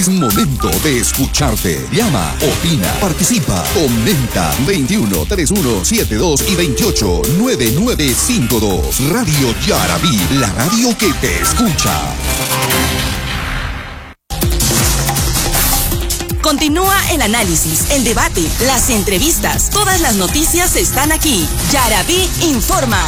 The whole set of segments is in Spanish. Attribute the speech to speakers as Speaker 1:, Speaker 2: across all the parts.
Speaker 1: Es momento de escucharte. Llama, opina, participa, comenta. 21 31 72 y 28 9952. Radio Yarabí, la radio que te escucha.
Speaker 2: Continúa el análisis, el debate, las entrevistas. Todas las noticias están aquí. Yarabí informa.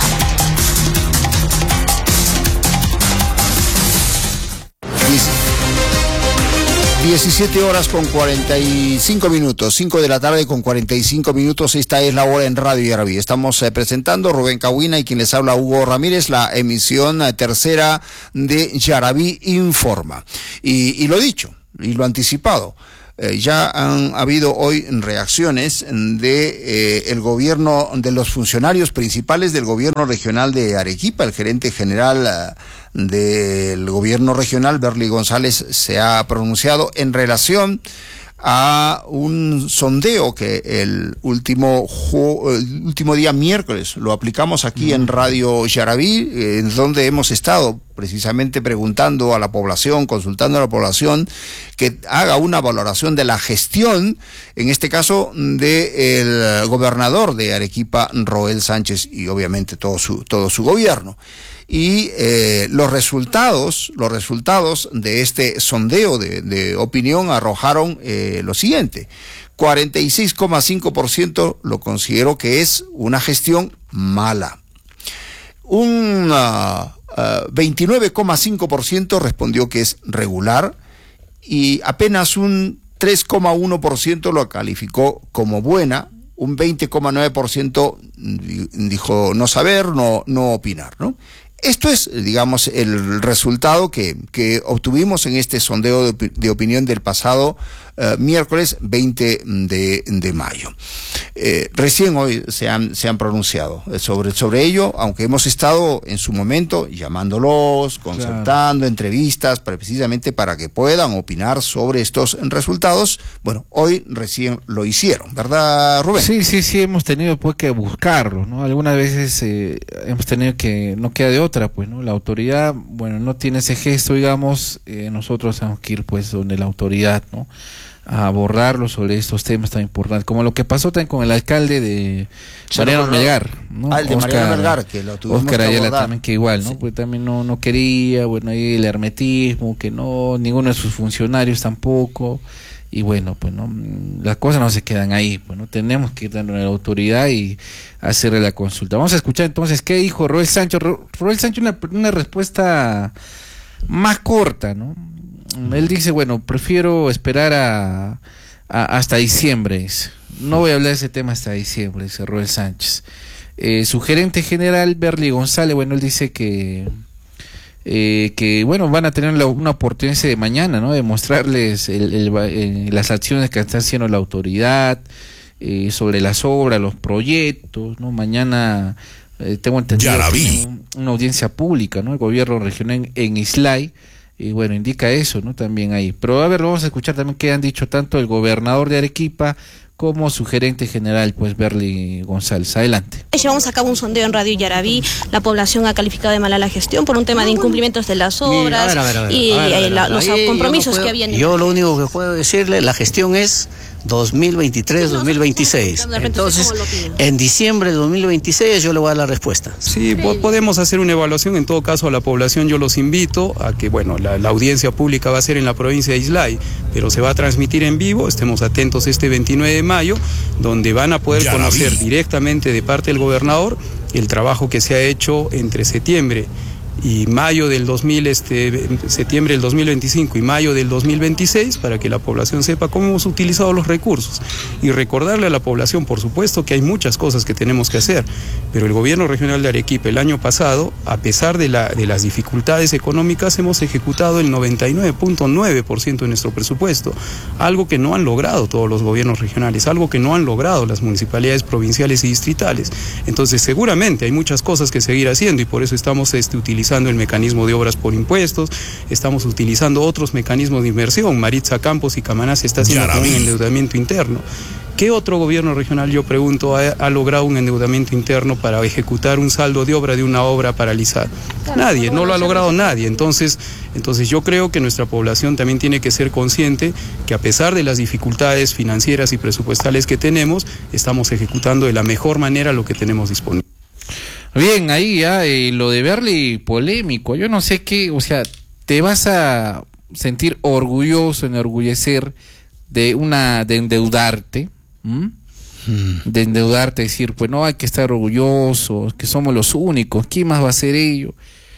Speaker 3: 17 horas con 45 minutos, 5 de la tarde con 45 minutos, esta es la hora en Radio Yarabí. Estamos presentando Rubén Cahuina y quien les habla Hugo Ramírez, la emisión tercera de Yarabí Informa. Y lo dicho, y lo anticipado, ya han habido hoy reacciones de el gobierno, de los funcionarios principales del gobierno regional de Arequipa. El gerente general del gobierno regional, Berly González, se ha pronunciado en relación a un sondeo que el último día miércoles lo aplicamos aquí en Radio Yarabí, en donde hemos estado precisamente preguntando a la población, consultando a la población que haga una valoración de la gestión, en este caso del gobernador de Arequipa, Roel Sánchez, y obviamente todo su gobierno. Y los resultados de este sondeo de opinión arrojaron lo siguiente: 46,5% lo consideró que es una gestión mala. Un 29,5% respondió que es regular y apenas un 3,1% lo calificó como buena. Un 20,9% dijo no saber, no opinar, ¿no? Esto es, digamos, el resultado que obtuvimos en este sondeo de opinión del pasado miércoles 20 de mayo. Recién hoy se han pronunciado sobre ello, aunque hemos estado en su momento llamándolos, concertando entrevistas, precisamente para que puedan opinar sobre estos resultados. Bueno, hoy recién lo hicieron, ¿verdad, Rubén?
Speaker 4: Sí, hemos tenido pues que buscarlo, ¿no? Algunas veces hemos tenido que, no queda de otra, pues, ¿no? La autoridad, bueno, no tiene ese gesto, digamos, nosotros tenemos que ir pues donde la autoridad, ¿no?, a abordarlo sobre estos temas tan importantes, como lo que pasó también con el alcalde de Mariano Melgar, ¿no?
Speaker 3: El de Mariano Melgar, que lo tuvimos
Speaker 4: Oscar
Speaker 3: que
Speaker 4: Ayala
Speaker 3: abordar.
Speaker 4: también, que igual, ¿no?
Speaker 3: Sí.
Speaker 4: Pues también no quería, bueno, ahí el hermetismo, que no, ninguno de sus funcionarios tampoco, y bueno, pues no, las cosas no se quedan ahí, pues no, tenemos que ir dando a la autoridad y hacerle la consulta. Vamos a escuchar entonces qué dijo Roel Sánchez. Roel Sánchez, una respuesta más corta, ¿no? Él dice, bueno, prefiero esperar hasta diciembre. No voy a hablar de ese tema hasta diciembre, dice Roel Sánchez. Su gerente general, Berly González, bueno, él dice que bueno, van a tener una oportunidad de mañana, ¿no?, de mostrarles las acciones que está haciendo la autoridad sobre las obras, los proyectos, ¿no? Mañana tengo entendido una audiencia pública, ¿no?, el gobierno regional en Islay. Y bueno, indica eso, ¿no?, también ahí. Pero a ver, vamos a escuchar también qué han dicho tanto el gobernador de Arequipa como su gerente general, pues Berly González. Adelante.
Speaker 5: Llevamos a cabo un sondeo en Radio Yarabí. La población ha calificado de mala la gestión por un tema de incumplimientos de las obras y los compromisos que habían.
Speaker 6: Yo lo único que puedo decirle, la gestión es 2023-2026. Entonces, en diciembre de 2026 yo le voy a dar la respuesta.
Speaker 7: Sí, podemos hacer una evaluación. En todo caso, a la población yo los invito a que, bueno, la audiencia pública va a ser en la provincia de Islay, pero se va a transmitir en vivo. Estemos atentos este 29 de mayo, donde van a poder conocer directamente de parte del gobernador el trabajo que se ha hecho entre septiembre y mayo del septiembre del 2025 y mayo del 2026, para que la población sepa cómo hemos utilizado los recursos, y recordarle a la población, por supuesto, que hay muchas cosas que tenemos que hacer, pero el gobierno regional de Arequipa el año pasado, a pesar de las dificultades económicas, hemos ejecutado el 99.9% de nuestro presupuesto, algo que no han logrado todos los gobiernos regionales, algo que no han logrado las municipalidades provinciales y distritales. Entonces, seguramente hay muchas cosas que seguir haciendo, y por eso estamos utilizando el mecanismo de obras por impuestos, estamos utilizando otros mecanismos de inversión. Maritza Campos y Camaná se está haciendo con un endeudamiento interno ¿Qué otro gobierno regional, yo pregunto, ha logrado un endeudamiento interno para ejecutar un saldo de obra de una obra paralizada? Nadie, no lo ha logrado nadie. Entonces yo creo que nuestra población también tiene que ser consciente que a pesar de las dificultades financieras y presupuestales que tenemos, estamos ejecutando de la mejor manera lo que tenemos disponible.
Speaker 4: Bien, ahí ya lo de Berli polémico, yo no sé qué, o sea, te vas a sentir orgulloso, enorgullecer de endeudarte, de endeudarte, decir, pues no, hay que estar orgullosos, que somos los únicos, ¿quién más va a hacer ello?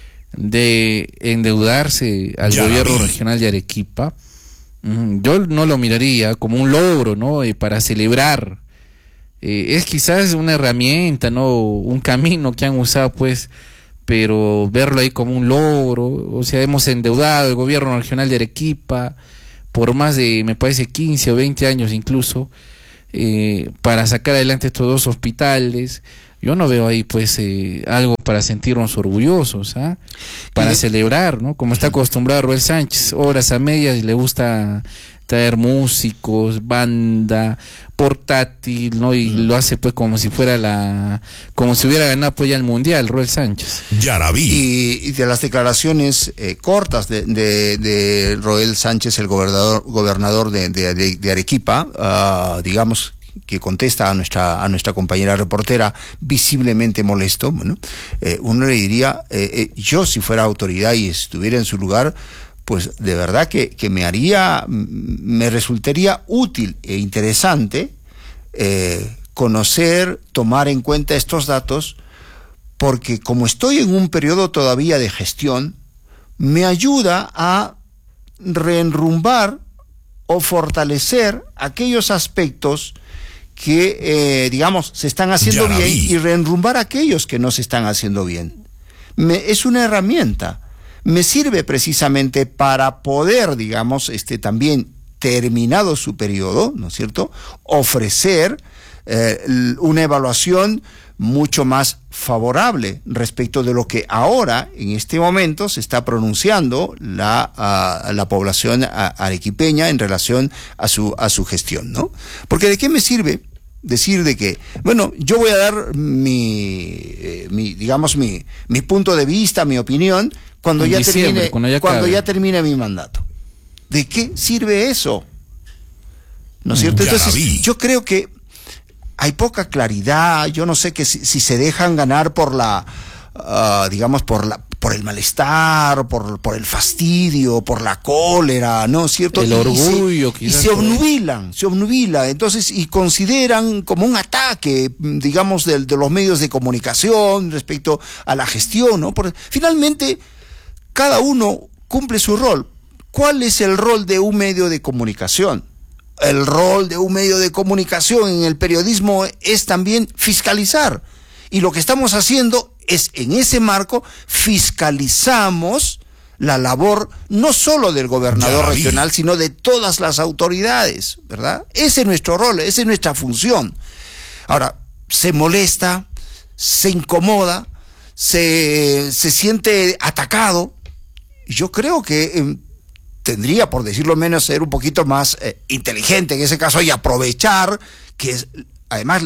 Speaker 4: De endeudarse al gobierno regional de Arequipa, yo no lo miraría como un logro, ¿no? Para celebrar. Es quizás una herramienta, ¿no? Un camino que han usado, pues, pero verlo ahí como un logro, o sea, hemos endeudado el gobierno regional de Arequipa por más de, me parece, 15 o 20 años incluso, para sacar adelante estos 2 hospitales. Yo no veo ahí, pues, algo para sentirnos orgullosos, ¿ah? Para celebrar, ¿no? Como está acostumbrado Roel Sánchez, horas a medias, y le gusta traer músicos, banda, portátil, ¿no? Y lo hace, pues, como si fuera como si hubiera ganado, pues, ya el Mundial, Roel Sánchez.
Speaker 3: Yarabí. Y de las declaraciones cortas de Roel Sánchez, el gobernador de Arequipa, digamos, que contesta a nuestra compañera reportera, visiblemente molesto, bueno, uno le diría, yo si fuera autoridad y estuviera en su lugar, pues de verdad que me resultaría útil e interesante conocer, tomar en cuenta estos datos, porque como estoy en un periodo todavía de gestión, me ayuda a reenrumbar o fortalecer aquellos aspectos que, digamos, se están haciendo bien y reenrumbar aquellos que no se están haciendo bien. Es una herramienta. Me sirve precisamente para poder, digamos, también terminado su periodo, ¿no es cierto?, ofrecer una evaluación mucho más favorable respecto de lo que ahora, en este momento, se está pronunciando la población arequipeña en relación a su gestión, ¿no? Porque ¿de qué me sirve decir de que, bueno, yo voy a dar mi punto de vista, mi opinión, cuando ya termine mi mandato? ¿De qué sirve eso? ¿No es cierto? Entonces, yo creo que hay poca claridad. Yo no sé que si se dejan ganar por por el malestar, por el fastidio, por la cólera, ¿no es cierto?
Speaker 4: El orgullo,
Speaker 3: y se obnubilan, entonces, y consideran como un ataque, digamos, de los medios de comunicación respecto a la gestión, ¿no? Porque finalmente cada uno cumple su rol. ¿Cuál es el rol de un medio de comunicación? El rol de un medio de comunicación en el periodismo es también fiscalizar. Y lo que estamos haciendo es, en ese marco, fiscalizamos la labor no solo del gobernador regional, sino de todas las autoridades, ¿verdad? Ese es nuestro rol, esa es nuestra función. Ahora, se molesta, se incomoda, se siente atacado. Yo creo que tendría, por decirlo menos, ser un poquito más inteligente en ese caso y aprovechar que además le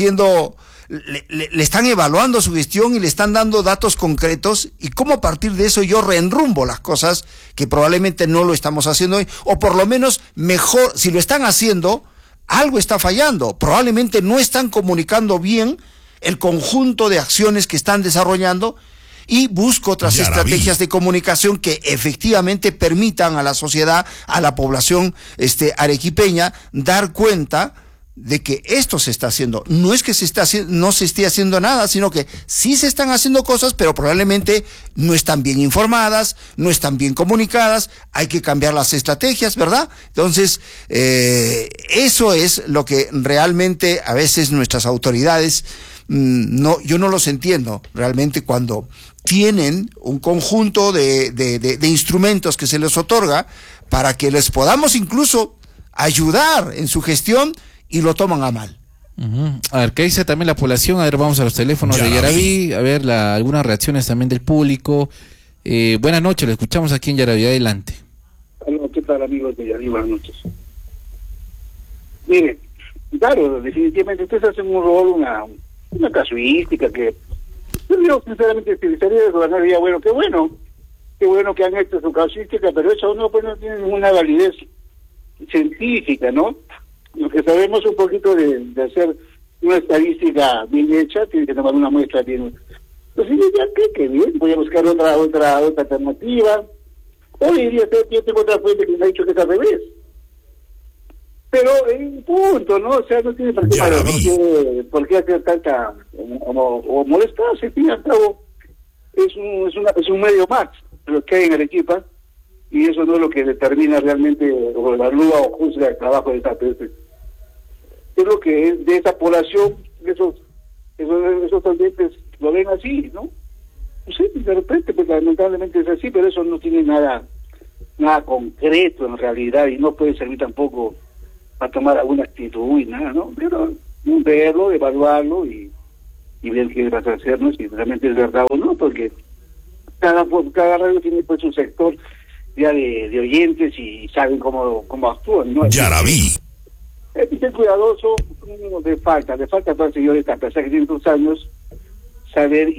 Speaker 3: están evaluando su gestión y le están dando datos concretos, y cómo a partir de eso yo reenrumbo las cosas que probablemente no lo estamos haciendo hoy, o por lo menos mejor, si lo están haciendo, algo está fallando, probablemente no están comunicando bien el conjunto de acciones que están desarrollando, y busco otras estrategias de comunicación que efectivamente permitan a la sociedad, a la población arequipeña, dar cuenta de que esto se está haciendo. No es que no se esté haciendo nada, sino que sí se están haciendo cosas, pero probablemente no están bien informadas, no están bien comunicadas, hay que cambiar las estrategias, ¿verdad? Entonces, eso es lo que realmente a veces nuestras autoridades, yo no los entiendo realmente, cuando tienen un conjunto de instrumentos que se les otorga para que les podamos incluso ayudar en su gestión, y lo toman a mal.
Speaker 4: A ver, ¿qué dice también la población? A ver, vamos a los teléfonos de Yarabí, a ver algunas reacciones también del público. Buenas noches, lo escuchamos aquí en Yarabí, adelante.
Speaker 8: Hola, ¿qué tal, amigos de Yarabí? Buenas noches. Miren, claro, definitivamente ustedes hacen un rol, una casuística que yo sinceramente utilizaría de gobernar, bueno, qué bueno que han hecho su casuística, pero eso no, pues no tiene ninguna validez científica, ¿no? Lo que sabemos un poquito de hacer una estadística bien hecha, tiene que tomar una muestra bien. Entonces ya qué bien, voy a buscar otra alternativa. O diría que yo tengo otra fuente que me ha dicho que es al revés. Pero en punto, ¿no? O sea, no tiene por qué hacer tanta o molestarse, al fin y al cabo es un medio más lo que hay en Arequipa, y eso no es lo que determina realmente o evalúa o juzga el trabajo de esta persona. Es lo que es de esa población, esos oyentes lo ven así, ¿no? No sé, de repente, pues lamentablemente es así, pero eso no tiene nada concreto en realidad, y no puede servir tampoco para tomar alguna actitud y nada, ¿no? Pero verlo, evaluarlo y ver qué vas a hacer, ¿no? Si realmente es verdad o no, porque cada radio tiene pues un sector ya de oyentes y saben cómo actúan, ¿no?
Speaker 1: Yarabí.
Speaker 8: Hay que ser cuidadoso, le falta para el señor esta persona que tiene 2 años saber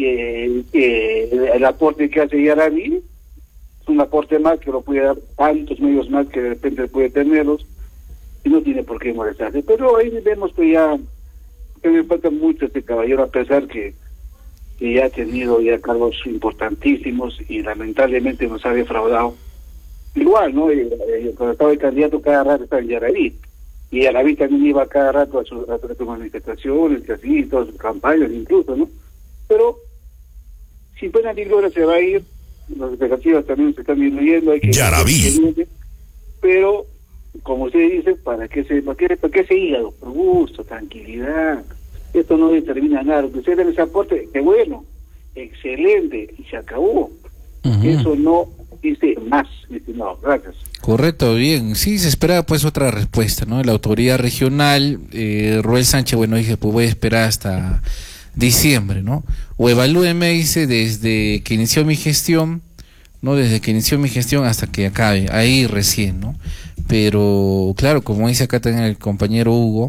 Speaker 8: el aporte que hace Yarabí es un aporte más que lo puede dar tantos medios más que de repente puede tenerlos y no tiene por qué molestarse. Pero ahí vemos que ya que me falta mucho este caballero, a pesar que ya ha tenido ya cargos importantísimos y lamentablemente nos ha defraudado. Igual, ¿no? Cuando estaba el candidato cada rato estaba en Yarabí, y Yarabí también iba cada rato a sus manifestaciones, así, todas sus campañas incluso, ¿no? Pero sin pena ni gloria se va a ir, las expectativas también se están disminuyendo, hay que Yarabí. Pero como usted dice, ¿para qué ese hígado? Por gusto, tranquilidad. Esto no determina nada. Lo que usted debe ese aporte, qué bueno, excelente, y se acabó. Eso no dice más, estimado. Gracias.
Speaker 4: Correcto, bien. Sí, se esperaba pues otra respuesta, ¿no? La autoridad regional, Roel Sánchez, bueno, dije, pues voy a esperar hasta diciembre, ¿no? O evalúeme, dice, desde que inició mi gestión, ¿no? Desde que inició mi gestión hasta que acabe, ahí recién, ¿no? Pero, claro, como dice acá también el compañero Hugo,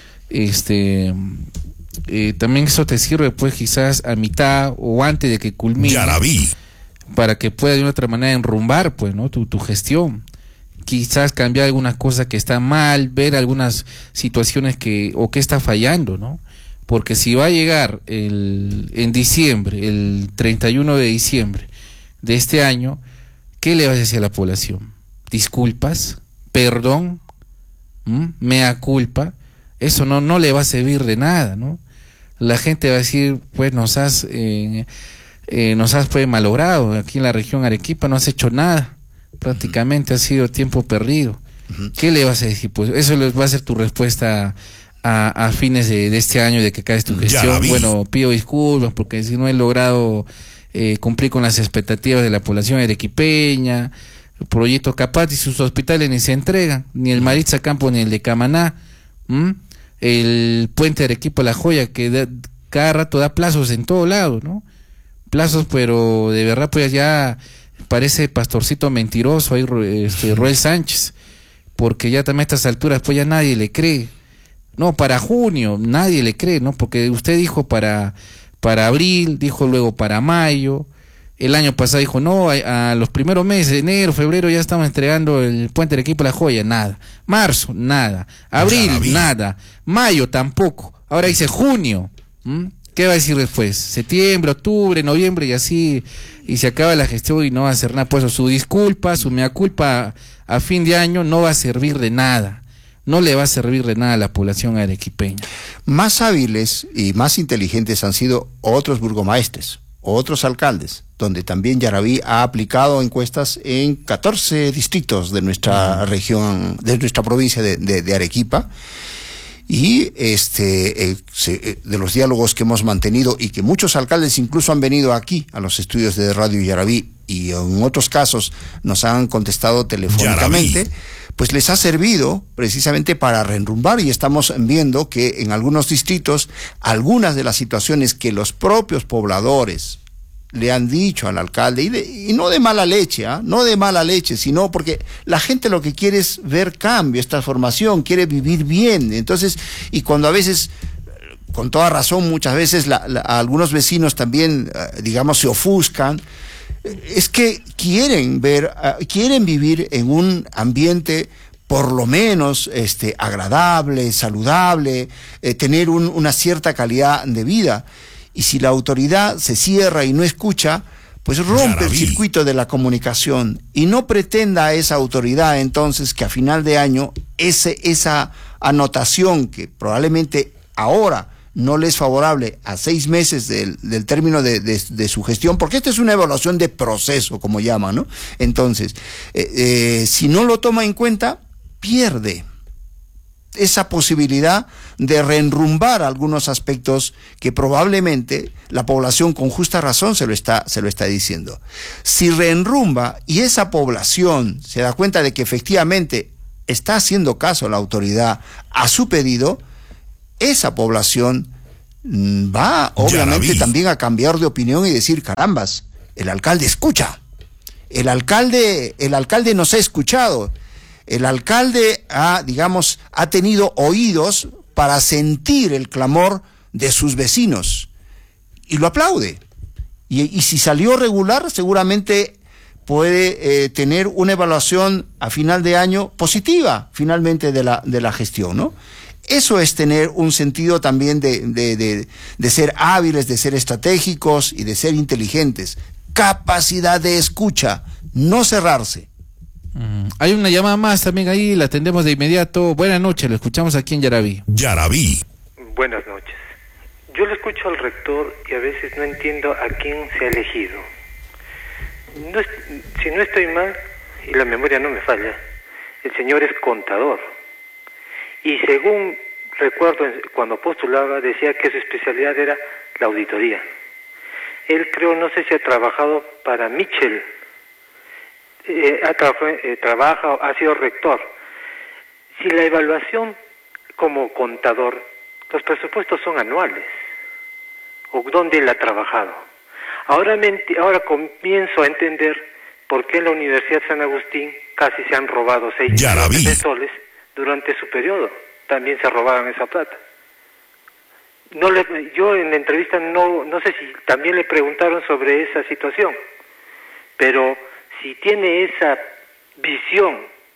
Speaker 4: también eso te sirve pues quizás a mitad o antes de que culmine, Yarabí, para que pueda de una otra manera enrumbar pues, ¿no? Tu gestión, quizás cambiar algunas cosas que están mal, ver algunas situaciones que está fallando, ¿no? Porque si va a llegar en diciembre, el 31 de diciembre de este año, ¿qué le vas a decir a la población? ¿Disculpas? ¿Perdón? ¿Mea culpa? Eso no le va a servir de nada, ¿no? La gente va a decir, pues nos has pues malogrado aquí en la región Arequipa, no has hecho nada, prácticamente ha sido tiempo perdido. ¿Qué le vas a decir? Pues eso va a ser tu respuesta a fines de este año, de que caes tu gestión. Bueno, pido disculpas porque si no he logrado cumplir con las expectativas de la población arequipeña, el proyecto Capaz y sus hospitales ni se entregan, ni el Maritza Campo ni el de Camaná, el puente de Arequipa La Joya, que cada rato da plazos en todo lado, ¿no? Plazos, pero de verdad pues ya parece pastorcito mentiroso ahí, Roel Sánchez, porque ya también a estas alturas pues ya nadie le cree. No, para junio nadie le cree, ¿no? Porque usted dijo para abril, dijo luego para mayo, el año pasado dijo no, a los primeros meses, enero, febrero ya estamos entregando el puente de Arequipa La Joya, nada. Marzo, nada. Abril, nada. Mayo tampoco. Ahora dice junio. ¿Qué va a decir después? Septiembre, octubre, noviembre y así, y se acaba la gestión y no va a hacer nada. Pues su disculpa, su mea culpa a fin de año no va a servir de nada. No le va a servir de nada a la población arequipeña.
Speaker 3: Más hábiles y más inteligentes han sido otros burgomaestres, otros alcaldes, donde también Yarabí ha aplicado encuestas en 14 distritos de nuestra región, de nuestra provincia de Arequipa. Y de los diálogos que hemos mantenido y que muchos alcaldes incluso han venido aquí a los estudios de Radio Yarabí y en otros casos nos han contestado telefónicamente, pues les ha servido precisamente para reenrumbar, y estamos viendo que en algunos distritos algunas de las situaciones que los propios pobladores le han dicho al alcalde, y no de mala leche, no de mala leche, sino porque la gente lo que quiere es ver cambio, esta transformación, quiere vivir bien. Entonces, y cuando a veces, con toda razón, muchas veces algunos vecinos también, digamos, se ofuscan, es que quieren vivir en un ambiente por lo menos agradable, saludable, tener una cierta calidad de vida. Y si la autoridad se cierra y no escucha, pues rompe el circuito de la comunicación, y no pretenda a esa autoridad entonces que a final de año esa anotación que probablemente ahora no le es favorable a 6 meses del término de su gestión, porque esta es una evaluación de proceso, como llaman, ¿no? Entonces, si no lo toma en cuenta, pierde esa posibilidad de reenrumbar algunos aspectos que probablemente la población con justa razón se lo está diciendo. Si reenrumba y esa población se da cuenta de que efectivamente está haciendo caso a la autoridad a su pedido, esa población va obviamente también a cambiar de opinión y decir, carambas, el alcalde escucha, el alcalde nos ha escuchado. El alcalde ha tenido oídos para sentir el clamor de sus vecinos y lo aplaude. Y si salió regular, seguramente puede tener una evaluación a final de año positiva, finalmente, de la gestión, ¿no? Eso es tener un sentido también de ser hábiles, de ser estratégicos y de ser inteligentes. Capacidad de escucha, no cerrarse.
Speaker 4: Hay una llamada más también ahí, la atendemos de inmediato. Buenas noches, lo escuchamos aquí en Yaraví.
Speaker 9: Yaraví.
Speaker 10: Buenas noches. Yo le escucho al rector y a veces no entiendo a quién se ha elegido. Si no estoy mal, y la memoria no me falla, el señor es contador. Y según recuerdo, cuando postulaba, decía que su especialidad era la auditoría. Él no sé si ha trabajado para Mitchell, ha sido rector. Si la evaluación como contador, los presupuestos son anuales, ¿o dónde él ha trabajado? Ahora comienzo a entender por qué en la Universidad San Agustín casi se han robado 6 millones de soles durante su periodo. También se robaban esa plata. Yo en la entrevista no sé si también le preguntaron sobre esa situación, pero si tiene esa visión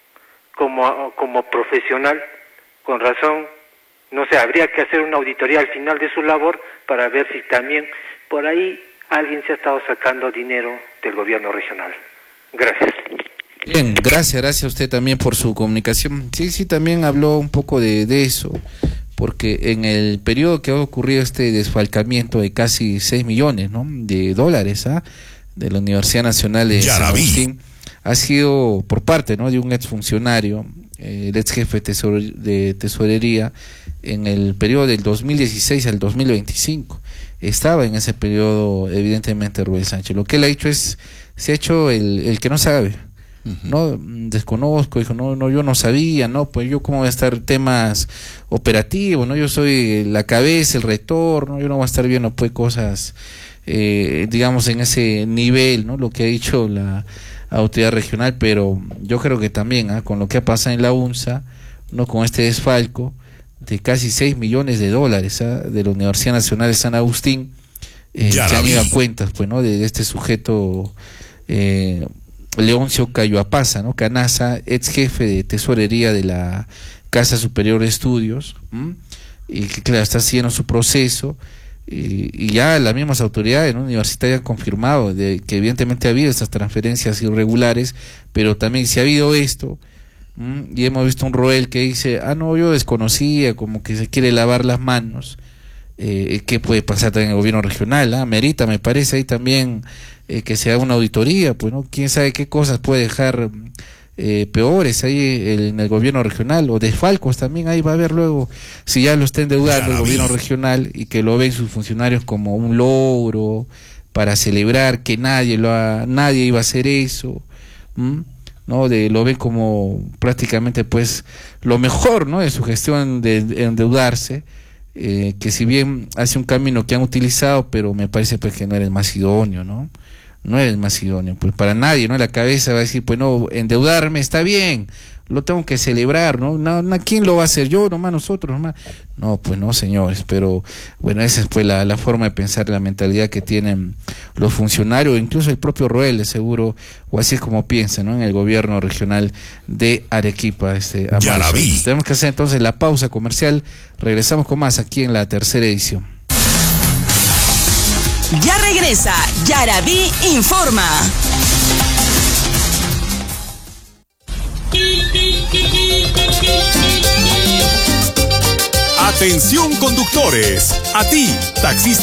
Speaker 10: como profesional, con razón, no sé, habría que hacer una auditoría al final de su labor para ver si también por ahí alguien se ha estado sacando dinero del gobierno regional. Gracias.
Speaker 4: Bien, gracias a usted también por su comunicación. Sí, también habló un poco de eso, porque en el periodo que ha ocurrido este desfalcamiento de casi 6 millones, ¿no?, de dólares, de la Universidad Nacional de San Agustín, ha sido por parte, ¿no?, de un exfuncionario, el ex jefe de tesorería, en el periodo del 2016 al 2025. Estaba en ese periodo, evidentemente, Rubén Sánchez. Lo que él ha hecho se ha hecho el que no sabe. No, desconozco, dijo, no, yo no sabía, no, pues yo cómo voy a estar temas operativos, no, yo soy la cabeza, el rector, no, yo no voy a estar viendo pues cosas, digamos, en ese nivel, no, lo que ha dicho la autoridad regional. Pero yo creo que también, con lo que ha pasado en la UNSA, no, con este desfalco de casi 6 millones de dólares de la Universidad Nacional de San Agustín, se han ido a cuentas, pues, no, de este sujeto, Leoncio Cayuapasa, ¿no?, Canaza, ex jefe de tesorería de la Casa Superior de Estudios, y que, claro, está haciendo su proceso, y ya las mismas autoridades, ¿no?, universitarias han confirmado de que evidentemente ha habido estas transferencias irregulares, pero también si ha habido esto, y hemos visto un Roel que dice, no, yo desconocía, como que se quiere lavar las manos. ¿Qué puede pasar también en el gobierno regional? Merita, me parece, ahí también que se haga una auditoría, pues, ¿no? Quién sabe qué cosas puede dejar peores ahí en el gobierno regional, o desfalcos también. Ahí va a haber luego, si ya lo está endeudando el gobierno regional y que lo ven sus funcionarios como un logro para celebrar que nadie iba a hacer eso, ¿no? Lo ven como prácticamente pues lo mejor, ¿no?, de su gestión de endeudarse. que si bien hace un camino que han utilizado, pero me parece pues que no eres más idóneo, ¿no? No eres más idóneo, pues para nadie, ¿no? La cabeza va a decir, pues no, endeudarme está bien, lo tengo que celebrar, ¿no? ¿Quién lo va a hacer? Yo nomás, nosotros nomás. No, pues no, señores, pero bueno, esa es pues la forma de pensar, la mentalidad que tienen los funcionarios, incluso el propio Roel, de seguro, o así es como piensa, ¿no? En el gobierno regional de Arequipa.
Speaker 1: Yaraví.
Speaker 4: Tenemos que hacer entonces la pausa comercial, regresamos con más aquí en la tercera edición.
Speaker 2: Ya regresa Yaraví Informa.
Speaker 1: Atención conductores, a ti, taxista.